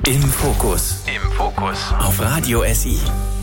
Im Fokus. Auf Radio SI.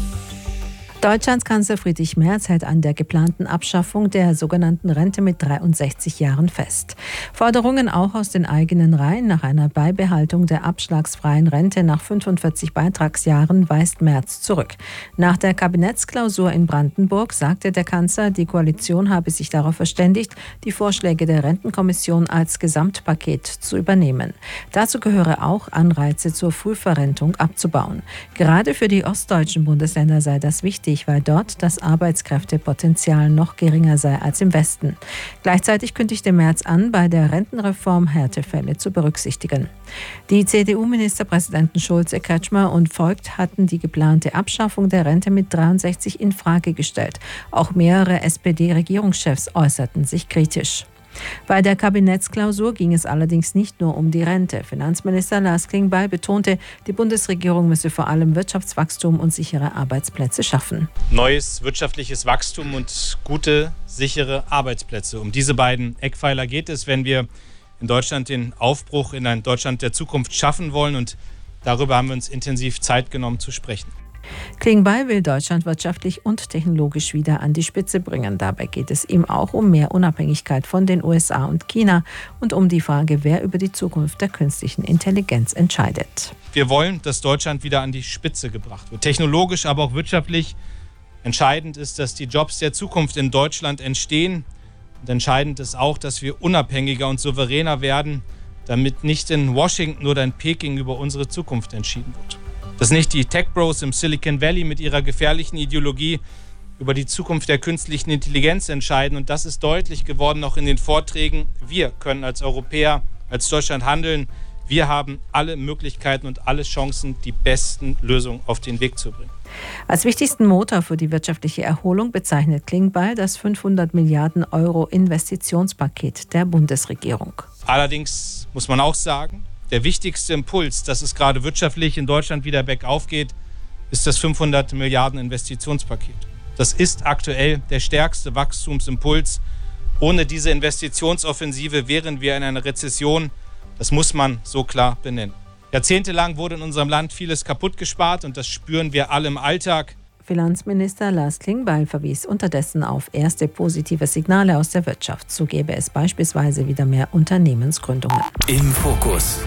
Deutschlands Kanzler Friedrich Merz hält an der geplanten Abschaffung der sogenannten Rente mit 63 Jahren fest. Forderungen auch aus den eigenen Reihen nach einer Beibehaltung der abschlagsfreien Rente nach 45 Beitragsjahren weist Merz zurück. Nach der Kabinettsklausur in Brandenburg sagte der Kanzler, die Koalition habe sich darauf verständigt, die Vorschläge der Rentenkommission als Gesamtpaket zu übernehmen. Dazu gehöre auch, Anreize zur Frühverrentung abzubauen. Gerade für die ostdeutschen Bundesländer sei das wichtig, weil dort das Arbeitskräftepotenzial noch geringer sei als im Westen. Gleichzeitig kündigte Merz an, bei der Rentenreform Härtefälle zu berücksichtigen. Die CDU-Ministerpräsidenten Schulze, Kretschmer und Voigt hatten die geplante Abschaffung der Rente mit 63 in Frage gestellt. Auch mehrere SPD-Regierungschefs äußerten sich kritisch. Bei der Kabinettsklausur ging es allerdings nicht nur um die Rente. Finanzminister Lars Klingbeil betonte, die Bundesregierung müsse vor allem Wirtschaftswachstum und sichere Arbeitsplätze schaffen. Neues wirtschaftliches Wachstum und gute, sichere Arbeitsplätze. Um diese beiden Eckpfeiler geht es, wenn wir in Deutschland den Aufbruch in ein Deutschland der Zukunft schaffen wollen. Und darüber haben wir uns intensiv Zeit genommen zu sprechen. Klingbeil will Deutschland wirtschaftlich und technologisch wieder an die Spitze bringen. Dabei geht es ihm auch um mehr Unabhängigkeit von den USA und China und um die Frage, wer über die Zukunft der künstlichen Intelligenz entscheidet. Wir wollen, dass Deutschland wieder an die Spitze gebracht wird. Technologisch, aber auch wirtschaftlich. Entscheidend ist, dass die Jobs der Zukunft in Deutschland entstehen. Und entscheidend ist auch, dass wir unabhängiger und souveräner werden, damit nicht in Washington oder in Peking über unsere Zukunft entschieden wird. Dass nicht die Tech-Bros im Silicon Valley mit ihrer gefährlichen Ideologie über die Zukunft der künstlichen Intelligenz entscheiden. Und das ist deutlich geworden, auch in den Vorträgen. Wir können als Europäer, als Deutschland handeln. Wir haben alle Möglichkeiten und alle Chancen, die besten Lösungen auf den Weg zu bringen. Als wichtigsten Motor für die wirtschaftliche Erholung bezeichnet Klingbeil das 500 Milliarden Euro Investitionspaket der Bundesregierung. Allerdings muss man auch sagen, der wichtigste Impuls, dass es gerade wirtschaftlich in Deutschland wieder bergauf geht, ist das 500 Milliarden Investitionspaket. Das ist aktuell der stärkste Wachstumsimpuls. Ohne diese Investitionsoffensive wären wir in einer Rezession. Das muss man so klar benennen. Jahrzehntelang wurde in unserem Land vieles kaputt gespart und das spüren wir alle im Alltag. Finanzminister Lars Klingbeil verwies unterdessen auf erste positive Signale aus der Wirtschaft. So gäbe es beispielsweise wieder mehr Unternehmensgründungen. Im Fokus.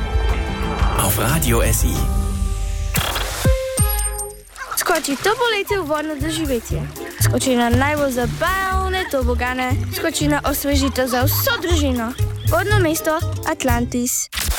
Auf Radio SI. Skoči to poletje v vodno doživetje. Skoči na najbolj zabavne tobogane. Skoči na osvežitev za vso družino. Vodno mesto Atlantis.